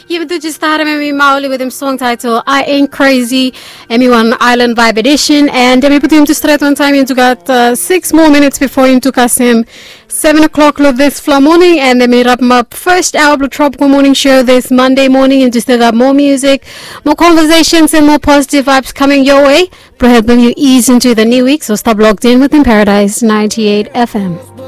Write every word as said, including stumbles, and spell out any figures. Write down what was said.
You do just start me Mauli with him song title I Ain't Crazy, Emi One Island Vibe Edition, and we put him to straight one time into got uh, six more minutes before him to cast him seven o'clock of this fla morning, and then we wrap him up first hour of the Tropical Morning Show this Monday morning, and just got more music, more conversations, and more positive vibes coming your way. Helping you ease into the new week, so stop locked in within Paradise ninety-eight F M.